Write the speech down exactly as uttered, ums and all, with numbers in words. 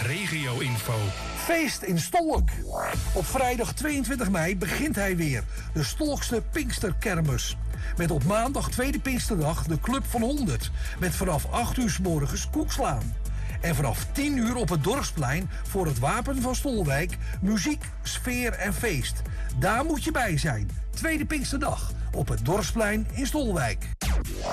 regio-info. Feest in Stolk. Op vrijdag tweeëntwintig mei begint hij weer. De Stolkse Pinksterkermis. Met op maandag tweede Pinksterdag de Club van honderd. Met vanaf acht uur 's morgens koekslaan. En vanaf tien uur op het Dorpsplein voor het Wapen van Stolwijk muziek, sfeer en feest. Daar moet je bij zijn. Tweede Pinksterdag op het Dorpsplein in Stolwijk.